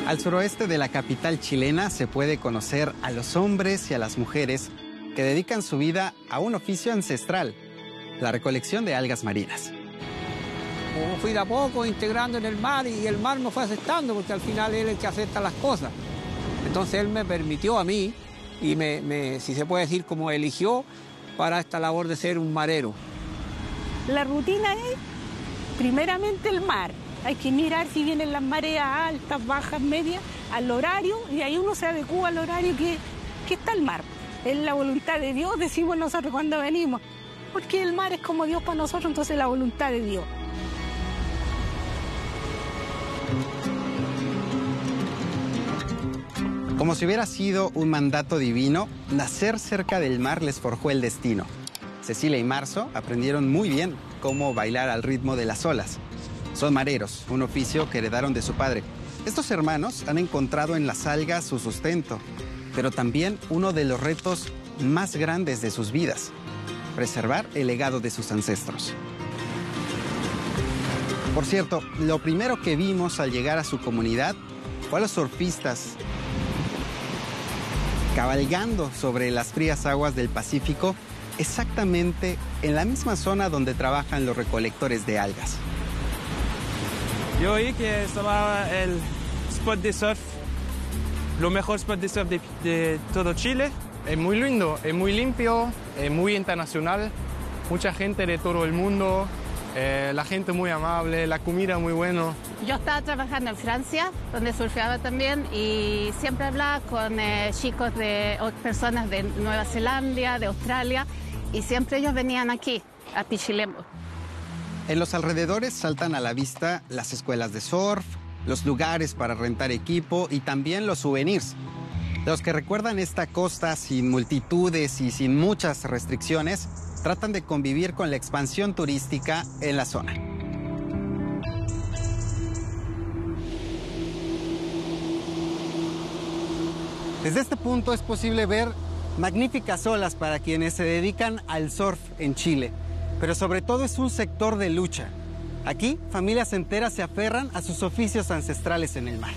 Al suroeste de la capital chilena se puede conocer a los hombres y a las mujeres que dedican su vida a un oficio ancestral, la recolección de algas marinas. Fui de a poco integrando en el mar y el mar me fue aceptando porque al final él es el que acepta las cosas. Entonces él me permitió a mí y si se puede decir, como eligió para esta labor de ser un marero. La rutina es primeramente el mar. Hay que mirar si vienen las mareas altas, bajas, medias, al horario, y ahí uno se adecúa al horario que está el mar. Es la voluntad de Dios, decimos nosotros cuando venimos, porque el mar es como Dios para nosotros, entonces la voluntad de Dios. Como si hubiera sido un mandato divino, nacer cerca del mar les forjó el destino. Cecilia y Marzo aprendieron muy bien cómo bailar al ritmo de las olas. Son mareros, un oficio que heredaron de su padre. Estos hermanos han encontrado en las algas su sustento, pero también uno de los retos más grandes de sus vidas: preservar el legado de sus ancestros. Por cierto, lo primero que vimos al llegar a su comunidad fue a los surfistas cabalgando sobre las frías aguas del Pacífico, exactamente en la misma zona donde trabajan los recolectores de algas. Yo oí que estaba el spot de surf, lo mejor spot de surf de todo Chile. Es muy lindo, es muy limpio, es muy internacional, mucha gente de todo el mundo, la gente muy amable, la comida muy buena. Yo estaba trabajando en Francia, donde surfeaba también, y siempre hablaba con chicos o personas de Nueva Zelanda, de Australia, y siempre ellos venían aquí, a Pichilemu. En los alrededores saltan a la vista las escuelas de surf, los lugares para rentar equipo y también los souvenirs. Los que recuerdan esta costa sin multitudes y sin muchas restricciones, tratan de convivir con la expansión turística en la zona. Desde este punto es posible ver magníficas olas para quienes se dedican al surf en Chile. Pero sobre todo es un sector de lucha. Aquí, familias enteras se aferran a sus oficios ancestrales en el mar.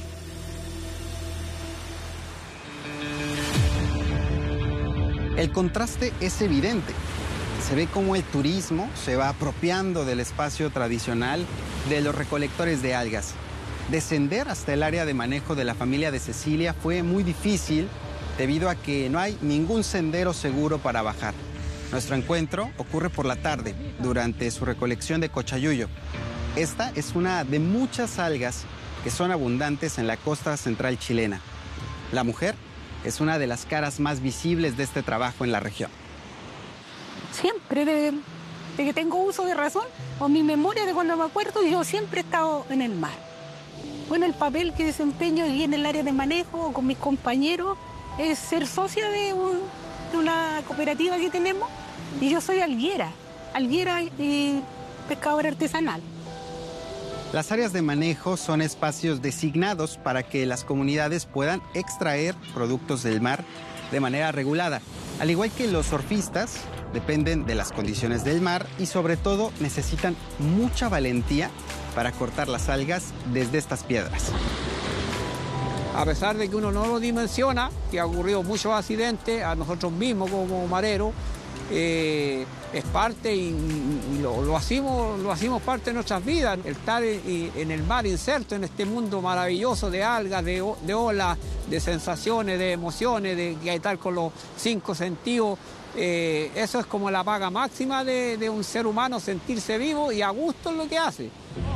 El contraste es evidente. Se ve cómo el turismo se va apropiando del espacio tradicional de los recolectores de algas. Descender hasta el área de manejo de la familia de Cecilia fue muy difícil debido a que no hay ningún sendero seguro para bajar. Nuestro encuentro ocurre por la tarde, durante su recolección de cochayuyo. Esta es una de muchas algas que son abundantes en la costa central chilena. La mujer es una de las caras más visibles de este trabajo en la región. Siempre, de que tengo uso de razón, o mi memoria de cuando me acuerdo, yo siempre he estado en el mar. Bueno, el papel que desempeño aquí en el área de manejo con mis compañeros es ser socia de una cooperativa que tenemos, y yo soy alguera y pescadora artesanal. Las áreas de manejo son espacios designados para que las comunidades puedan extraer productos del mar de manera regulada. Al igual que los surfistas, dependen de las condiciones del mar y sobre todo necesitan mucha valentía para cortar las algas desde estas piedras. A pesar de que uno no lo dimensiona, que ha ocurrido muchos accidentes, a nosotros mismos como mareros, es parte y lo hacemos parte de nuestras vidas. El estar en el mar inserto en este mundo maravilloso de algas, de olas, de sensaciones, de emociones, de estar con los 5 sentidos, eso es como la paga máxima de un ser humano, sentirse vivo y a gusto en lo que hace.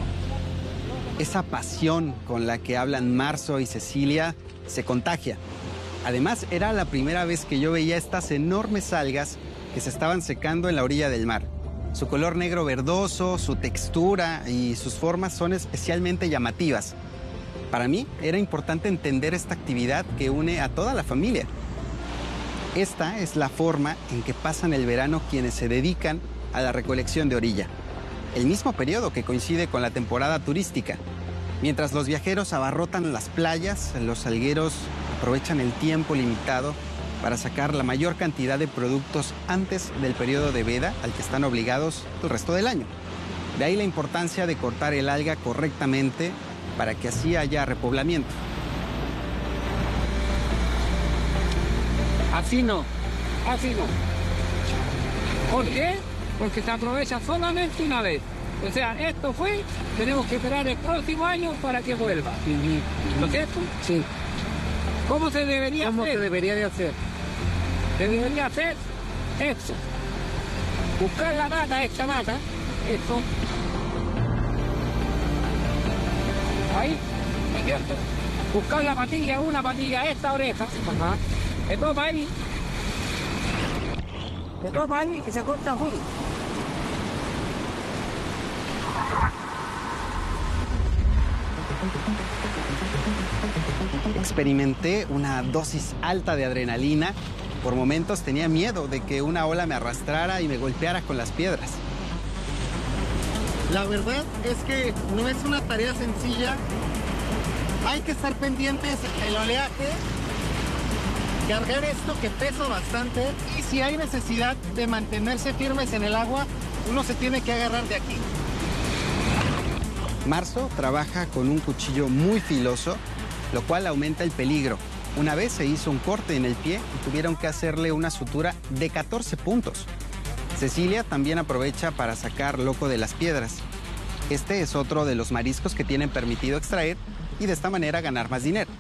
Esa pasión con la que hablan Marzo y Cecilia se contagia. Además, era la primera vez que yo veía estas enormes algas que se estaban secando en la orilla del mar. Su color negro verdoso, su textura y sus formas son especialmente llamativas. Para mí era importante entender esta actividad que une a toda la familia. Esta es la forma en que pasan el verano quienes se dedican a la recolección de orilla. El mismo periodo que coincide con la temporada turística. Mientras los viajeros abarrotan las playas, los algueros aprovechan el tiempo limitado para sacar la mayor cantidad de productos antes del periodo de veda al que están obligados el resto del año. De ahí la importancia de cortar el alga correctamente para que así haya repoblamiento. Así no, así no. ¿Por qué? Porque se aprovecha solamente una vez. O sea, esto fue, tenemos que esperar el próximo año para que vuelva. ¿No es cierto? Sí. ¿Cómo se debería hacer? ¿Cómo se debería de hacer? Se debería hacer esto. Buscar la mata, esta mata, esto. Ahí, ¿cierto? Buscar la patilla, una patilla, esta oreja. Ajá. Se toma ahí. Se toma ahí y se corta junto. Experimenté una dosis alta de adrenalina. Por momentos tenía miedo de que una ola me arrastrara y me golpeara con las piedras. La verdad es que no es una tarea sencilla. Hay que estar pendientes del oleaje, cargar esto que pesa bastante, y si hay necesidad de mantenerse firmes en el agua, uno se tiene que agarrar de aquí. Marzo trabaja con un cuchillo muy filoso, lo cual aumenta el peligro. Una vez se hizo un corte en el pie y tuvieron que hacerle una sutura de 14 puntos. Cecilia también aprovecha para sacar loco de las piedras. Este es otro de los mariscos que tienen permitido extraer y de esta manera ganar más dinero.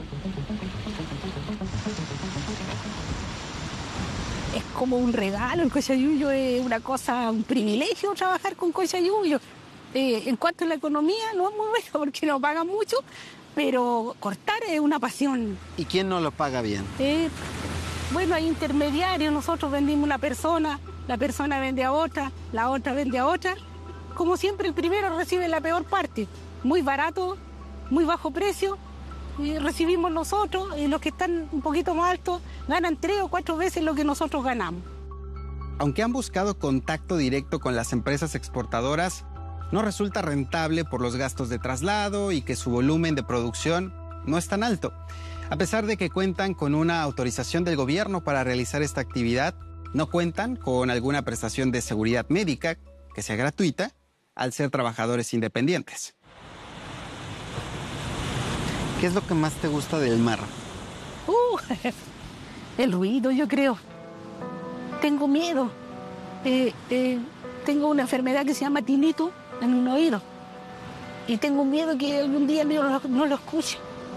Es como un regalo, el cochayuyo es una cosa, un privilegio trabajar con cochayuyo. En cuanto a la economía, no es muy bueno porque no pagan mucho, pero cortar es una pasión. ¿Y quién no lo paga bien? Bueno, hay intermediarios, nosotros vendimos a una persona, la persona vende a otra, la otra vende a otra. Como siempre, el primero recibe la peor parte, muy barato, muy bajo precio, y recibimos nosotros, y los que están un poquito más altos ganan 3 o 4 veces lo que nosotros ganamos. Aunque han buscado contacto directo con las empresas exportadoras, no resulta rentable por los gastos de traslado y que su volumen de producción no es tan alto. A pesar de que cuentan con una autorización del gobierno para realizar esta actividad, no cuentan con alguna prestación de seguridad médica que sea gratuita al ser trabajadores independientes. ¿Qué es lo que más te gusta del mar? El ruido, yo creo. Tengo miedo. Tengo una enfermedad que se llama tinnitus en un oído. Y tengo miedo que algún día no lo escuche.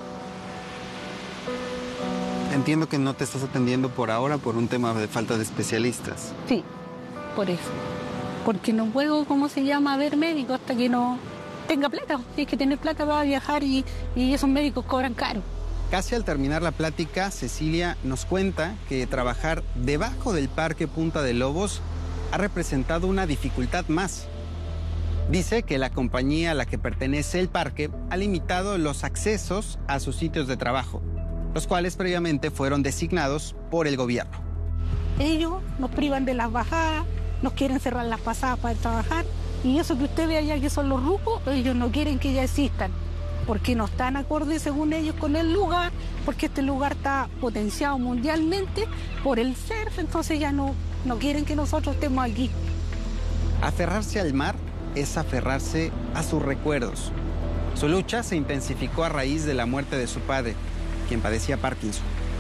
Entiendo que no te estás atendiendo por ahora por un tema de falta de especialistas. Sí, por eso. Porque no puedo, ver médico hasta que no tenga plata. Tienes que tener plata para viajar y esos médicos cobran caro. Casi al terminar la plática, Cecilia nos cuenta que trabajar debajo del Parque Punta de Lobos ha representado una dificultad más. Dice que la compañía a la que pertenece el parque ha limitado los accesos a sus sitios de trabajo, los cuales previamente fueron designados por el gobierno. Ellos nos privan de las bajadas, nos quieren cerrar las pasadas para trabajar, y eso que usted ve allá que son los rucos, ellos no quieren que ya existan, porque no están acordes según ellos con el lugar, porque este lugar está potenciado mundialmente por el surf, entonces ya no quieren que nosotros estemos aquí. Aferrarse al mar es aferrarse a sus recuerdos. Su lucha se intensificó a raíz de la muerte de su padre, quien padecía Parkinson.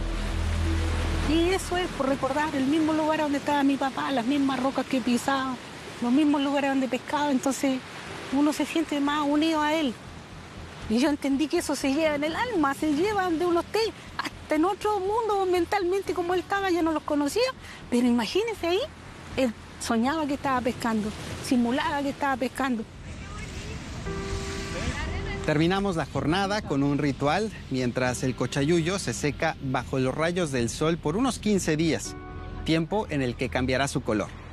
Y eso es por recordar el mismo lugar donde estaba mi papá, las mismas rocas que pisaba, los mismos lugares donde pescaba, entonces uno se siente más unido a él. Y yo entendí que eso se lleva en el alma, se lleva donde uno esté, hasta en otro mundo mentalmente como él estaba, yo no los conocía, pero imagínese ahí, él soñaba que estaba pescando, simulaba que estaba pescando. Terminamos la jornada con un ritual mientras el cochayuyo se seca bajo los rayos del sol por unos 15 días, tiempo en el que cambiará su color.